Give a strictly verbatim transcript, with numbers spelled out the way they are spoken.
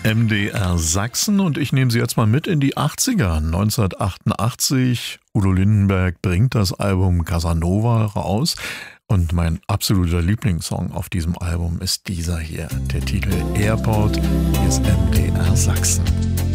M D R Sachsen und ich nehme Sie jetzt mal mit in die achtziger. neunzehnhundertachtundachtzig, Udo Lindenberg bringt das Album Casanova raus und mein absoluter Lieblingssong auf diesem Album ist dieser hier, der Titel Airport. Hier ist M D R Sachsen.